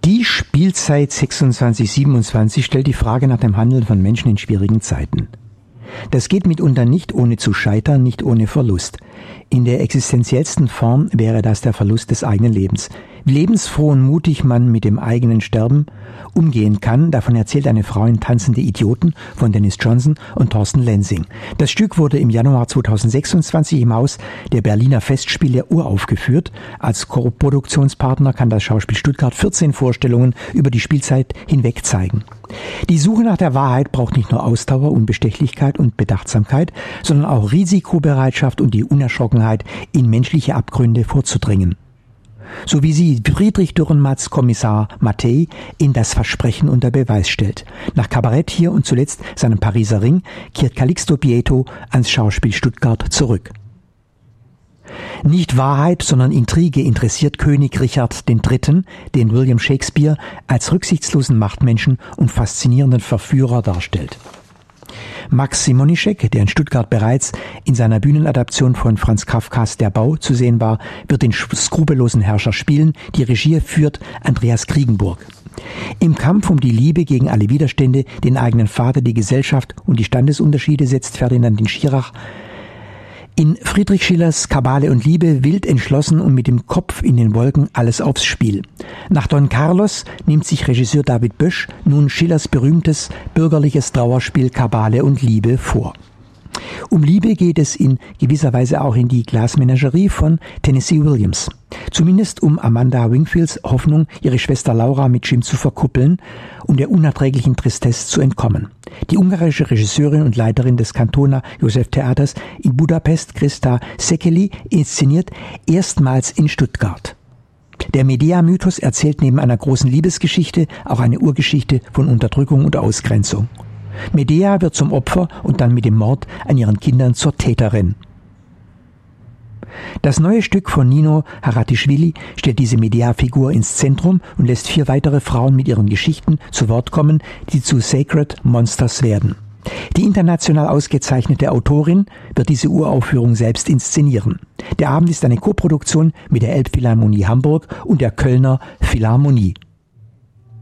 Die Spielzeit 2627 stellt die Frage nach dem Handeln von Menschen in schwierigen Zeiten. Das geht mitunter nicht ohne zu scheitern, nicht ohne Verlust. In der existenziellsten Form wäre das der Verlust des eigenen Lebens. Wie lebensfroh und mutig man mit dem eigenen Sterben umgehen kann, davon erzählt eine Frau in Tanzende Idioten von Dennis Johnson und Thorsten Lensing. Das Stück wurde im Januar 2026 im Haus der Berliner Festspiele uraufgeführt. Als Co-Produktionspartner kann das Schauspiel Stuttgart 14 Vorstellungen über die Spielzeit hinweg zeigen. Die Suche nach der Wahrheit braucht nicht nur Ausdauer, Unbestechlichkeit und Bedachtsamkeit, sondern auch Risikobereitschaft und die Unerschrockenheit, in menschliche Abgründe vorzudringen. So wie sie Friedrich Dürrenmatts Kommissar Mattei in Das Versprechen unter Beweis stellt. Nach Kabarett hier und zuletzt seinem Pariser Ring kehrt Calixto Bieto ans Schauspiel Stuttgart zurück. Nicht Wahrheit, sondern Intrige interessiert König Richard III., den William Shakespeare als rücksichtslosen Machtmenschen und faszinierenden Verführer darstellt. Max Simonischek, der in Stuttgart bereits in seiner Bühnenadaption von Franz Kafkas Der Bau zu sehen war, wird den skrupellosen Herrscher spielen. Die Regie führt Andreas Kriegenburg. Im Kampf um die Liebe gegen alle Widerstände, den eigenen Vater, die Gesellschaft und die Standesunterschiede setzt Ferdinand in Schirach in Friedrich Schillers Kabale und Liebe wild entschlossen und mit dem Kopf in den Wolken alles aufs Spiel. Nach Don Carlos nimmt sich Regisseur David Bösch nun Schillers berühmtes bürgerliches Trauerspiel Kabale und Liebe vor. Um Liebe geht es in gewisser Weise auch in die Glasmenagerie von Tennessee Williams. Zumindest um Amanda Wingfields Hoffnung, ihre Schwester Laura mit Jim zu verkuppeln und der unerträglichen Tristesse zu entkommen. Die ungarische Regisseurin und Leiterin des Cantona Joseph Theaters in Budapest, Christa Szekely, inszeniert erstmals in Stuttgart. Der Medea-Mythos erzählt neben einer großen Liebesgeschichte auch eine Urgeschichte von Unterdrückung und Ausgrenzung. Medea wird zum Opfer und dann mit dem Mord an ihren Kindern zur Täterin. Das neue Stück von Nino Haratischvili stellt diese Medea-Figur ins Zentrum und lässt 4 weitere Frauen mit ihren Geschichten zu Wort kommen, die zu Sacred Monsters werden. Die international ausgezeichnete Autorin wird diese Uraufführung selbst inszenieren. Der Abend ist eine Koproduktion mit der Elbphilharmonie Hamburg und der Kölner Philharmonie.